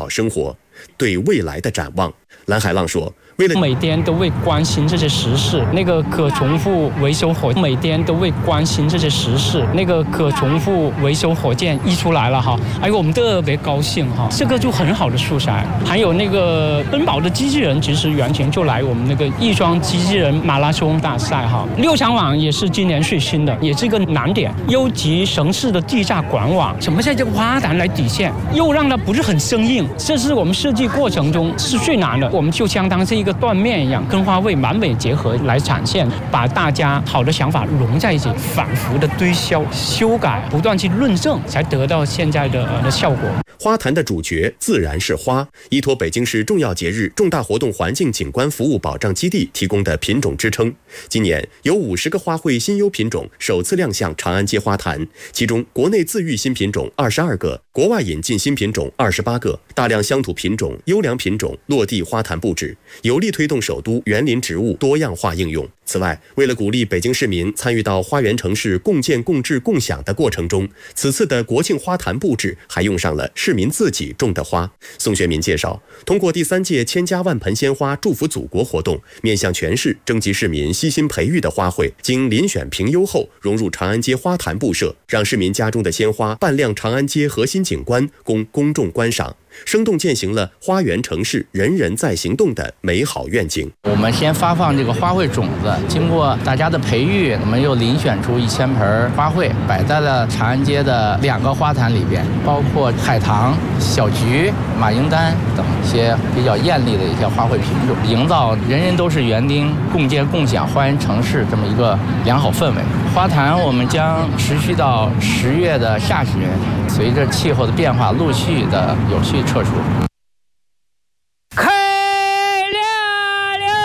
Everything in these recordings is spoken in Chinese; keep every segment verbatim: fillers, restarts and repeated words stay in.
好生活。对未来的展望，蓝海浪说，为了每天都会关心这些时事，那个可重复维修火每天都会关心这些时事，那个可重复维修火箭一出来了哈，哎呦我们特别高兴哈，这个就很好的素材。还有那个奔跑的机器人，其实原先就来我们那个亦庄机器人马拉松大赛哈，六强网也是今年最新的，也是一个难点，优级城市的地下管网，怎么在这个花坛来体现，又让它不是很生硬，这是我们设计过程中是最难的，我们就相当是一个断面一样，跟花卉完美结合来展现，把大家好的想法融在一起，反复的推销、修改，不断去论证，才得到现在的、呃、效果。 花坛的主角自然是花，依托北京市重要节日、重大活动环境景观服务保障基地提供的品种支撑。今年有五十个花卉新优品种首次亮相长安街花坛，其中国内自育新品种二十二个，国外引进新品种二十八个，大量乡土品种、优良品种落地花坛布置，有力推动首都园林植物多样化应用。此外，为了鼓励北京市民参与到花园城市共建共治共享的过程中，此次的国庆花坛布置还用上了市民自己种的花。宋学民介绍，通过第三届千家万盆鲜花祝福祖国活动，面向全市征集市民悉心培育的花卉，经遴选评优后融入长安街花坛布设，让市民家中的鲜花扮亮长安街核心景观，供公众观赏，生动践行了花园城市人人在行动的美好愿景。 我们先发放这个花卉种子，经过大家的培育，我们又遴选出一千盆花卉，摆在了长安街的两个花坛里边，包括海棠、小菊、马缨丹等一些比较艳丽的一些花卉品种，营造人人都是园丁、共建共享花园城市这么一个良好氛围。花坛我们将持续到十月的下旬，随着气候的变化，陆续的有序撤除。 开亮了！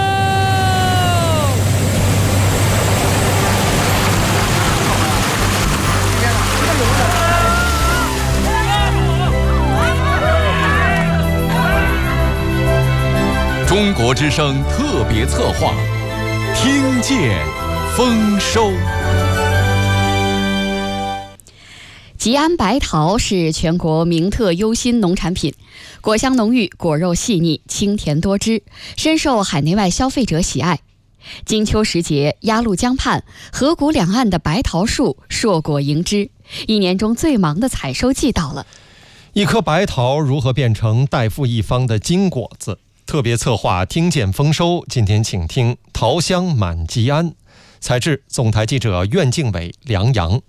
中国之声特别策划，听见丰收。 吉安白桃是全国名特优新农产品，果香浓郁，果肉细腻，清甜多汁，深受海内外消费者喜爱。金秋时节，鸭绿江畔、河谷两岸的白桃树硕果盈枝，一年中最忙的采收季到了。 一颗白桃如何变成代富一方的金果子？特别策划听见丰收，今天请听桃香满吉安，采制总台记者苑敬伟、梁阳。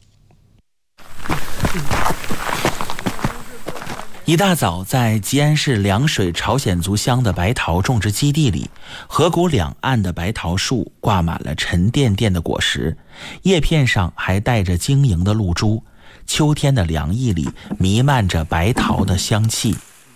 一大早，在吉安市凉水朝鲜族乡的白桃种植基地里，河谷两岸的白桃树挂满了沉甸甸的果实，叶片上还带着晶莹的露珠。秋天的凉意里弥漫着白桃的香气。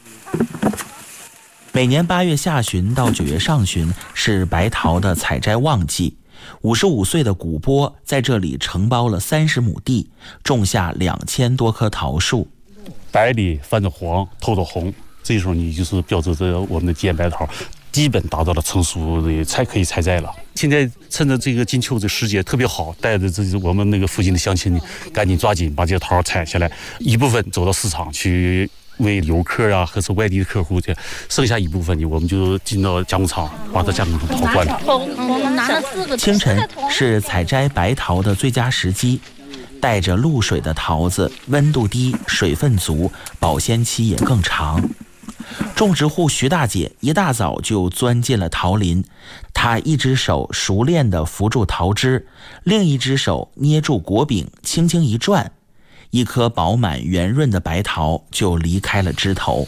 每年八月下旬到九月上旬是白桃的采摘旺季。五十五岁的古波在这里承包了三十亩地，种下两千多棵桃树。 白里泛着黄，透着红，这时候你就是标志着我们的吉安白桃基本达到了成熟的才可以采摘了。现在趁着这个金秋这时节特别好，带着这我们那个附近的乡亲赶紧抓紧把这些桃采下来，一部分走到市场去为游客啊或是外地的客户去，剩下一部分呢我们就进到加工厂把它加工成桃罐头。 清晨是采摘白桃的最佳时机，带着露水的桃子温度低，水分足，保鲜期也更长。种植户徐大姐一大早就钻进了桃林，她一只手熟练地扶住桃枝，另一只手捏住果柄，轻轻一转，一颗饱满圆润的白桃就离开了枝头。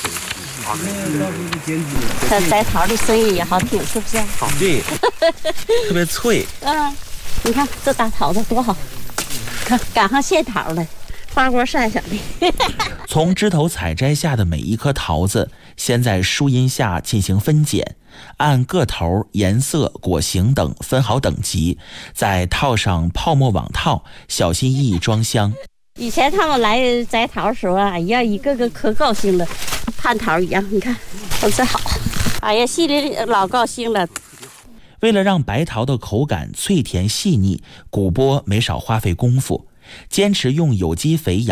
这摘桃的声音也好听，是不是？ 好，对，特别脆。 嗯，你看这大桃子多好，看赶上现桃了，花锅晒下的。 从枝头采摘下的每一颗桃子，先在树荫下进行分拣，按个头、颜色、果形等分好等级，再套上泡沫网套，小心翼翼装箱。 以前他们来摘桃的时候啊，哎呀，一个个可高兴了，盼桃一样。你看，都这好，哎呀，心里老高兴了。 为了让白桃的口感脆甜细腻，古波没少花费功夫，坚持用有机肥养